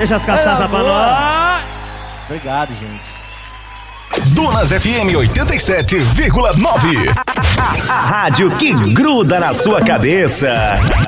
Deixa as cachaças pra nós. Obrigado, gente. Donas FM 87,9. A rádio que gruda na sua cabeça.